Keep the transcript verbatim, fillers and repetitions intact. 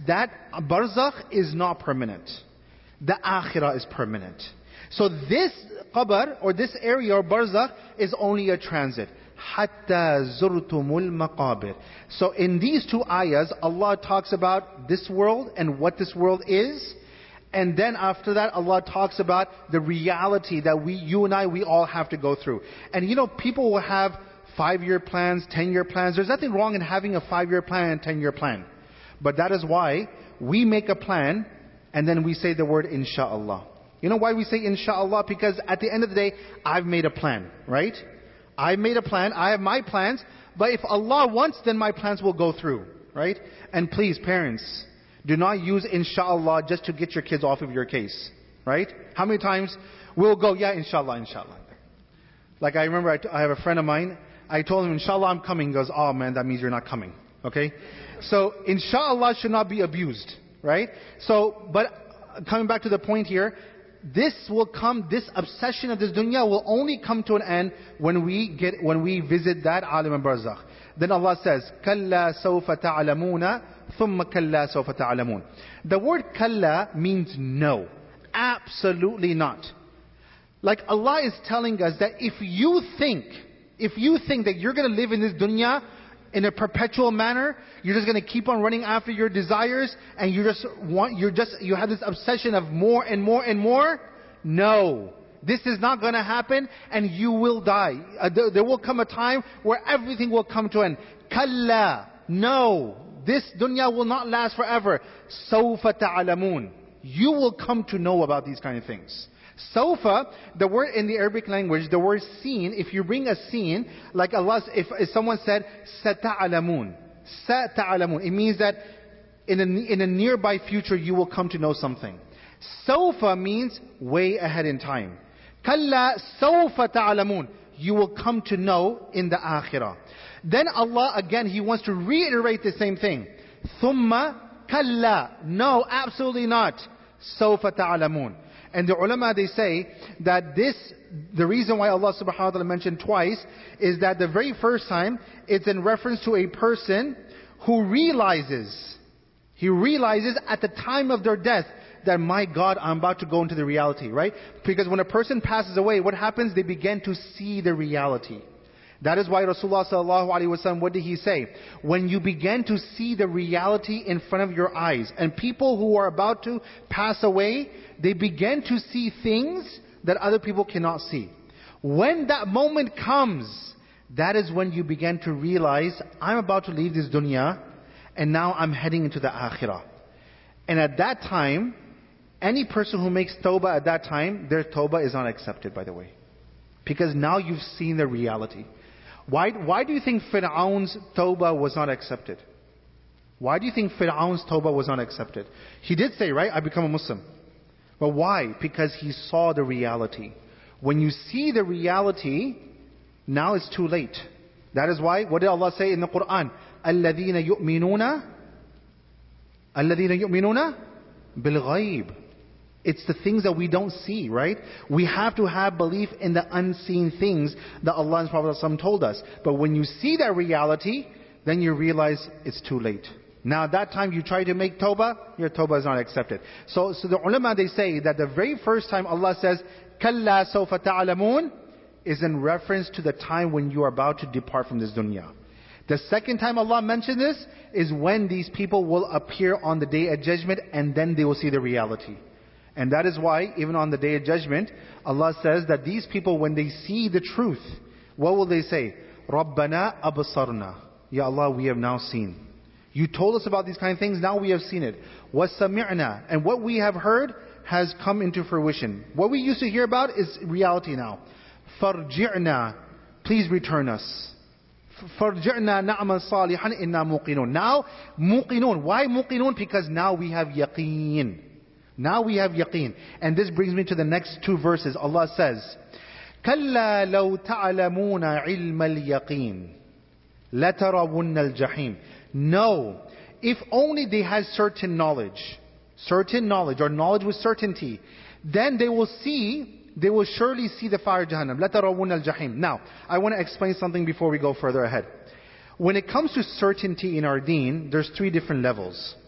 that barzakh is not permanent. The akhirah is permanent. So this qabr, or this area or barzakh, is only a transit. Hatta zurtumul maqabir. So in these two ayahs, Allah talks about this world and what this world is. And then after that, Allah talks about the reality that we, you and I, we all have to go through. And you know, people will have five-year plans, ten-year plans. There's nothing wrong in having a five-year plan and ten-year plan. But that is why we make a plan and then we say the word insha'Allah. You know why we say insha'Allah? Because at the end of the day, I've made a plan, right? I've made a plan, I have my plans, but if Allah wants, then my plans will go through, right? And please, parents, do not use insha'Allah just to get your kids off of your case, right? How many times we'll go, yeah, inshallah, inshallah. Like I remember I, t- I have a friend of mine, I told him, inshallah, I'm coming. He goes, oh man, that means you're not coming, okay? So, inshallah should not be abused, right? So, but coming back to the point here, this will come, this obsession of this dunya will only come to an end when we get, when we visit that alim al-barzakh. Then Allah says, "Kalla sawfa ta'lamuna, thumma kalla sawfa ta'lamun." The word kalla means no. Absolutely not. Like Allah is telling us that if you think, if you think that you're going to live in this dunya in a perpetual manner, you're just going to keep on running after your desires, and you just want, you're just, you have this obsession of more and more and more. No, this is not going to happen, and you will die. Uh, there, there will come a time where everything will come to an end. Kalla, no, this dunya will not last forever. Sawfa ta'alamun, you will come to know about these kind of things. Sawfa, the word in the Arabic language, the word seen, if you bring a scene, like Allah, if, if someone said, sata'alamun, sata'alamun, it means that in a, in a nearby future you will come to know something. Sawfa means way ahead in time. Kalla sawfa ta'alamun, you will come to know in the akhirah. Then Allah again, He wants to reiterate the same thing. Thumma kalla, no, absolutely not. Sawfa ta'alamun. And the ulama, they say that this, the reason why Allah subhanahu wa ta'ala mentioned twice, is that the very first time, it's in reference to a person who realizes, he realizes at the time of their death, that my God, I'm about to go into the reality, right? Because when a person passes away, what happens? They begin to see the reality. That is why Rasulullah sallallahu alaihi wasallam, what did he say? When you begin to see the reality in front of your eyes, and people who are about to pass away, they begin to see things that other people cannot see. When that moment comes, that is when you begin to realize, I'm about to leave this dunya, and now I'm heading into the akhirah. And at that time, any person who makes tawbah at that time, their tawbah is not accepted, by the way. Because now you've seen the reality. Why, why do you think Fir'aun's tawbah was not accepted? Why do you think Fir'aun's tawbah was not accepted? He did say, right, I become a Muslim. But why? Because he saw the reality. When you see the reality, now it's too late. That is why, what did Allah say in the Quran? الَّذِينَ يُؤْمِنُونَ الَّذِينَ يُؤْمِنُونَ بِالْغَيْبِ. It's the things that we don't see, right? We have to have belief in the unseen things that Allah and Prophet ﷺ told us. But when you see that reality, then you realize it's too late. Now at that time you try to make tawbah, your tawbah is not accepted. So, so the ulama, they say that the very first time Allah says, كَلَّا سَوْفَ تَعْلَمُونَ, is in reference to the time when you are about to depart from this dunya. The second time Allah mentioned this is when these people will appear on the day of judgment, and then they will see the reality. And that is why, even on the day of judgment, Allah says that these people, when they see the truth, what will they say? رَبَّنَا أَبْصَرْنَا. Ya Allah, we have now seen. You told us about these kind of things, now we have seen it. وَسَمِعْنَا. And what we have heard has come into fruition. What we used to hear about is reality now. فَارْجِعْنَا. Please return us. فَارْجِعْنَا نَعْمَلْ صَالِحًا إِنَّا مُوقِنُونَ. Now, muqinun. Why muqinun? Because now we have yaqeen. Now we have yaqeen. And this brings me to the next two verses. Allah says, كَلَّا لَوْ تَعْلَمُونَ عِلْمَ الْيَقِينِ لَتَرَوُنَّ الْجَحِيمِ. No, if only they had certain knowledge, certain knowledge or knowledge with certainty, then they will see, they will surely see the fire Jahannam. لَتَرَوُنَّ الْجَحِيمِ. Now, I want to explain something before we go further ahead. When it comes to certainty in our deen, there's three different levels.